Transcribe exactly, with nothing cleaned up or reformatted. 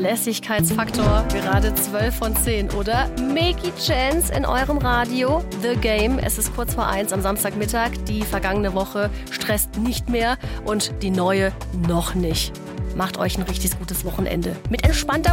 Lässigkeitsfaktor, gerade zwölf von zehn, oder? Makey Chance in eurem Radio. The Game, es ist kurz vor eins am Samstagmittag. Die vergangene Woche stresst nicht mehr und die neue noch nicht. Macht euch ein richtig gutes Wochenende. Mit entspannter